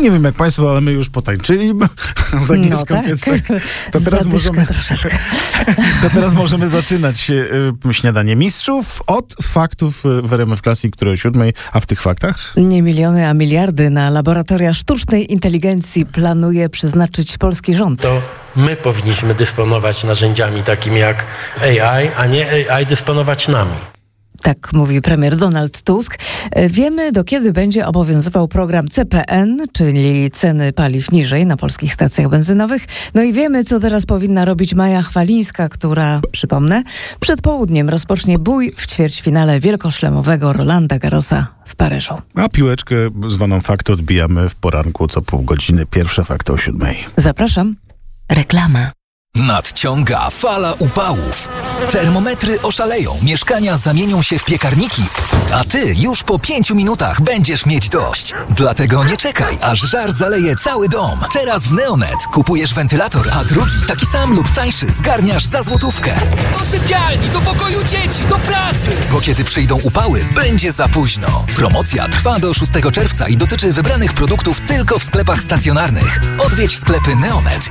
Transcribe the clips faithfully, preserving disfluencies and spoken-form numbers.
nie wiem jak państwo, ale my już potańczyli z Agnieszką no tak. Pietrzak. To teraz możemy, to teraz możemy zaczynać y, śniadanie mistrzów od faktów w R M F Classic, które o siódmej, a w tych faktach? Nie miliony, a miliardy na laboratoria sztucznej inteligencji planuje przeznaczyć polski rząd. To my powinniśmy dysponować narzędziami takimi jak A I, a nie A I dysponować nami. Tak mówi premier Donald Tusk. Wiemy, do kiedy będzie obowiązywał program C P N, czyli ceny paliw niżej na polskich stacjach benzynowych. No i wiemy, co teraz powinna robić Maja Chwalińska, która, przypomnę, przed południem rozpocznie bój w ćwierćfinale wielkoszlemowego Rolanda Garrosa w Paryżu. A piłeczkę zwaną fakty odbijamy w poranku co pół godziny. Pierwsze fakty o siódmej. Zapraszam. Reklama. Nadciąga fala upałów. Termometry oszaleją, mieszkania zamienią się w piekarniki, a ty już po pięciu minutach będziesz mieć dość. Dlatego nie czekaj, aż żar zaleje cały dom. Teraz w Neonet kupujesz wentylator, a drugi, taki sam lub tańszy, zgarniasz za złotówkę. Do sypialni, do pokoju dzieci, do pracy! Bo kiedy przyjdą upały, będzie za późno. Promocja trwa do szóstego czerwca i dotyczy wybranych produktów tylko w sklepach stacjonarnych. Odwiedź sklepy Neonet.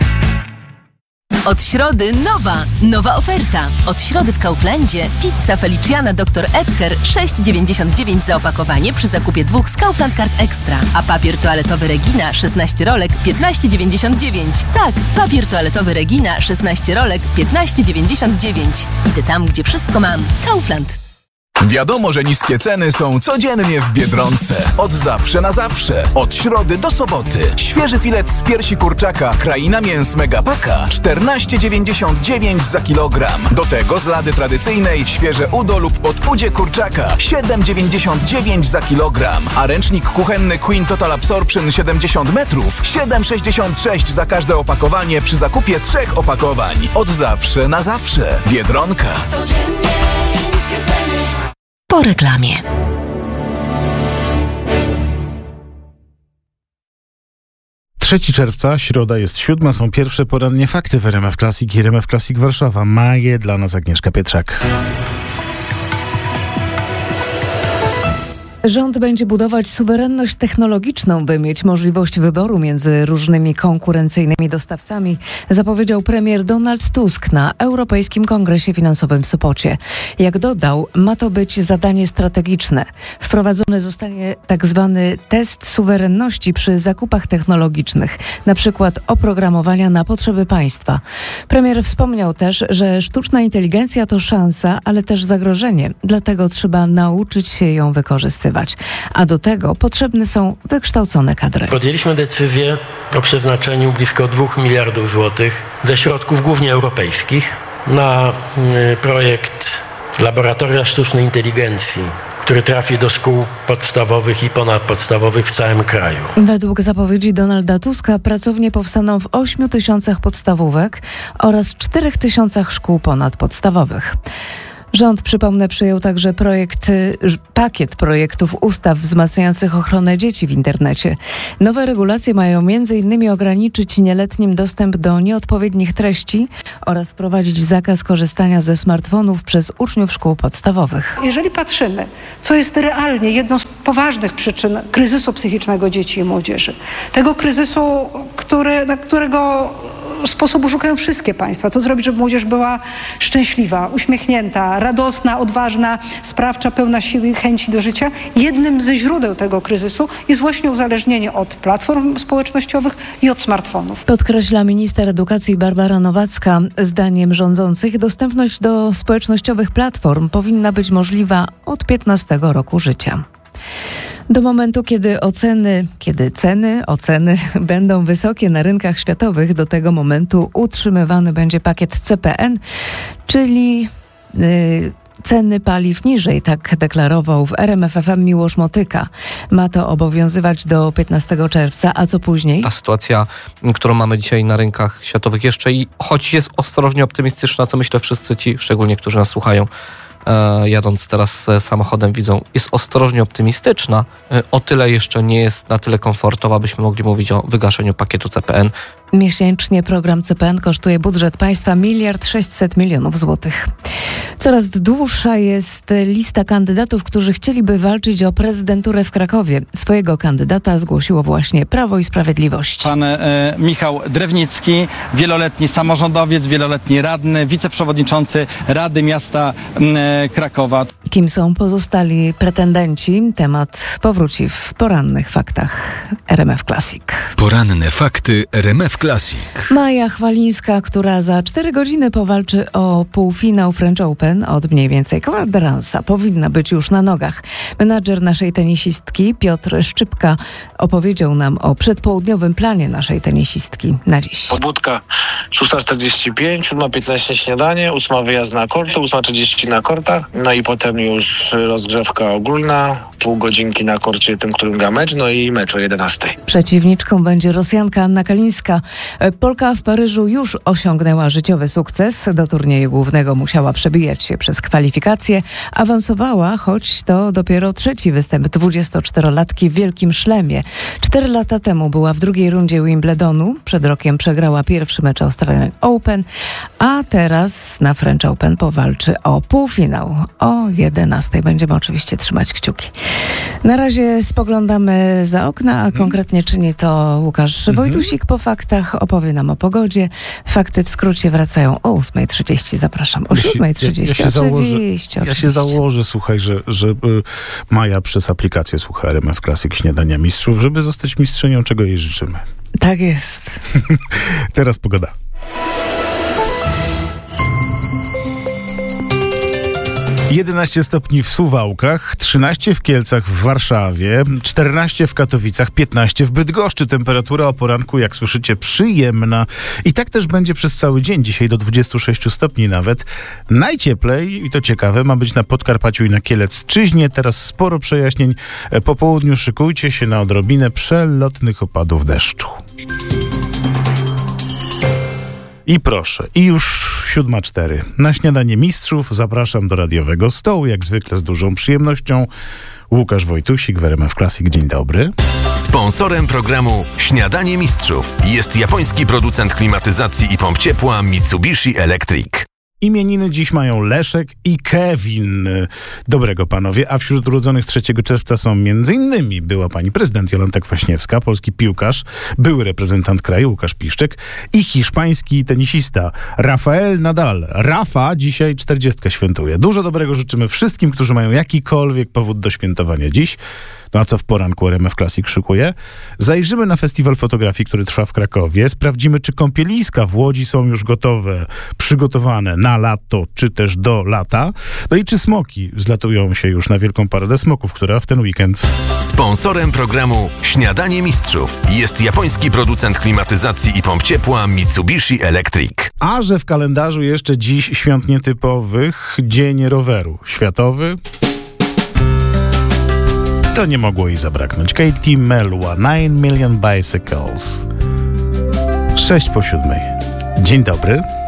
Od środy nowa, nowa oferta. Od środy w Kauflandzie pizza Feliciana doktor Edgar sześć dziewięćdziesiąt dziewięć za opakowanie przy zakupie dwóch z Kaufland Card Extra. A papier toaletowy Regina szesnaście rolek piętnaście dziewięćdziesiąt dziewięć. Tak, papier toaletowy Regina szesnaście rolek piętnaście dziewięćdziesiąt dziewięć. Idę tam, gdzie wszystko mam. Kaufland. Wiadomo, że niskie ceny są codziennie w Biedronce. Od zawsze na zawsze. Od środy do soboty. Świeży filet z piersi kurczaka Kraina Mięs Megapaka czternaście dziewięćdziesiąt dziewięć za kilogram. Do tego z lady tradycyjnej świeże udo lub podudzie kurczaka siedem dziewięćdziesiąt dziewięć za kilogram. A ręcznik kuchenny Queen Total Absorption siedemdziesiąt metrów siedem sześćdziesiąt sześć za każde opakowanie przy zakupie trzech opakowań. Od zawsze na zawsze. Biedronka. Po reklamie. trzeciego czerwca, środa jest siódma, są pierwsze porannie fakty w R M F Classic i R M F Classic Warszawa. Ma je dla nas Agnieszka Pietrzak. Rząd będzie budować suwerenność technologiczną, by mieć możliwość wyboru między różnymi konkurencyjnymi dostawcami, zapowiedział premier Donald Tusk na Europejskim Kongresie Finansowym w Sopocie. Jak dodał, ma to być zadanie strategiczne. Wprowadzony zostanie tak zwany test suwerenności przy zakupach technologicznych, na przykład oprogramowania na potrzeby państwa. Premier wspomniał też, że sztuczna inteligencja to szansa, ale też zagrożenie, dlatego trzeba nauczyć się ją wykorzystywać. A do tego potrzebne są wykształcone kadry. Podjęliśmy decyzję o przeznaczeniu blisko dwóch miliardów złotych ze środków głównie europejskich na y, projekt Laboratoria Sztucznej Inteligencji, który trafi do szkół podstawowych i ponadpodstawowych w całym kraju. Według zapowiedzi Donalda Tuska pracownie powstaną w ośmiu tysiącach podstawówek oraz czterech tysiącach szkół ponadpodstawowych. Rząd, przypomnę, przyjął także projekt, pakiet projektów ustaw wzmacniających ochronę dzieci w internecie. Nowe regulacje mają między innymi ograniczyć nieletnim dostęp do nieodpowiednich treści oraz wprowadzić zakaz korzystania ze smartfonów przez uczniów szkół podstawowych. Jeżeli patrzymy, co jest realnie jedną z poważnych przyczyn kryzysu psychicznego dzieci i młodzieży, tego kryzysu, który, na którego sposobu szukają wszystkie państwa. Co zrobić, żeby młodzież była szczęśliwa, uśmiechnięta, radosna, odważna, sprawcza, pełna siły i chęci do życia? Jednym ze źródeł tego kryzysu jest właśnie uzależnienie od platform społecznościowych i od smartfonów. Podkreśla minister edukacji Barbara Nowacka. Zdaniem rządzących dostępność do społecznościowych platform powinna być możliwa od piętnastego roku życia. Do momentu, kiedy oceny, kiedy ceny, oceny będą wysokie na rynkach światowych, do tego momentu utrzymywany będzie pakiet C P N, czyli yy, ceny paliw niżej, tak deklarował w R M F F M Miłosz Motyka. Ma to obowiązywać do piętnastego czerwca, a co później? Ta sytuacja, którą mamy dzisiaj na rynkach światowych jeszcze i choć jest ostrożnie optymistyczna, co myślę wszyscy ci, szczególnie którzy nas słuchają, jadąc teraz samochodem, widzą, jest ostrożnie optymistyczna. O tyle jeszcze nie jest na tyle komfortowa, byśmy mogli mówić o wygaszeniu pakietu C P N. Miesięcznie program C P N kosztuje budżet państwa miliard sześćset milionów złotych. Coraz dłuższa jest lista kandydatów, którzy chcieliby walczyć o prezydenturę w Krakowie. Swojego kandydata zgłosiło właśnie Prawo i Sprawiedliwość. Pan e, Michał Drewnicki, wieloletni samorządowiec, wieloletni radny, wiceprzewodniczący Rady Miasta e, Krakowa. Kim są pozostali pretendenci? Temat powróci w porannych faktach R M F Classic. Poranne fakty R M F Classic. Maja Chwalińska, która za cztery godziny powalczy o półfinał French Open od mniej więcej kwadransa, powinna być już na nogach. Menadżer naszej tenisistki Piotr Szczypka opowiedział nam o przedpołudniowym planie naszej tenisistki na dziś. Pobudka szósta czterdzieści pięć, siódma piętnaście śniadanie, ósma wyjazd na korty, ósma trzydzieści na kortach, no i potem już rozgrzewka ogólna, pół godzinki na korcie tym, którym gra mecz, no i mecz o jedenastej. Przeciwniczką będzie Rosjanka Anna Kalińska. Polka w Paryżu już osiągnęła życiowy sukces. Do turnieju głównego musiała przebijać się przez kwalifikacje. Awansowała, choć to dopiero trzeci występ dwudziestoczterolatki w Wielkim Szlemie. Cztery lata temu była w drugiej rundzie Wimbledonu. Przed rokiem przegrała pierwszy mecz Australian Open, a teraz na French Open powalczy o półfinał. O jedenastej będziemy oczywiście trzymać kciuki. Na razie spoglądamy za okna, a konkretnie czyni to Łukasz mm-hmm. Wojtusik. Po faktach opowie nam o pogodzie. Fakty w skrócie wracają o ósma trzydzieści. Zapraszam. O siódma trzydzieści. Ja, ja, ja, oczywiście, ja się założę, słuchaj, że, że y, Maja przez aplikację słucha R M F Classic Śniadania Mistrzów, żeby zostać mistrzynią, czego jej życzymy. Tak jest. Teraz pogoda. jedenaście stopni w Suwałkach, trzynaście w Kielcach, w Warszawie, czternaście w Katowicach, piętnaście w Bydgoszczy. Temperatura o poranku, jak słyszycie, przyjemna. I tak też będzie przez cały dzień. Dzisiaj do dwudziestu sześciu stopni nawet. Najcieplej, i to ciekawe, ma być na Podkarpaciu i na Kielecczyźnie. Teraz sporo przejaśnień. Po południu szykujcie się na odrobinę przelotnych opadów deszczu. I proszę, i już siódma cztery. Na Śniadanie Mistrzów zapraszam do radiowego stołu, jak zwykle z dużą przyjemnością. Łukasz Wojtusik w R M F Classic. Dzień dobry. Sponsorem programu Śniadanie Mistrzów jest japoński producent klimatyzacji i pomp ciepła Mitsubishi Electric. Imieniny dziś mają Leszek i Kevin. Dobrego panowie, a wśród urodzonych trzeciego czerwca są między innymi była pani prezydent Jolanta Kwaśniewska, polski piłkarz, były reprezentant kraju Łukasz Piszczek i hiszpański tenisista Rafael Nadal. Rafa dzisiaj czterdziestkę świętuje. Dużo dobrego życzymy wszystkim, którzy mają jakikolwiek powód do świętowania dziś. No a co w poranku R M F Classic szykuje? Zajrzymy na festiwal fotografii, który trwa w Krakowie. Sprawdzimy, czy kąpieliska w Łodzi są już gotowe, przygotowane na lato, czy też do lata. No i czy smoki zlatują się już na wielką paradę smoków, która w ten weekend. Sponsorem programu Śniadanie Mistrzów jest japoński producent klimatyzacji i pomp ciepła Mitsubishi Electric. A że w kalendarzu jeszcze dziś świąt nietypowych, Dzień Roweru Światowy, to nie mogło jej zabraknąć. Katie Melua, nine million bicycles. Sześć po siódmej. Dzień dobry.